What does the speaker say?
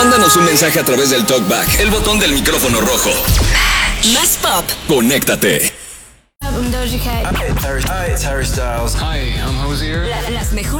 Mándanos un mensaje a través del TalkBack, el botón del micrófono rojo. Más pop. Conéctate. Doja Cat. Hi, it's Harry Styles. Hi, I'm Hosier. Las mejores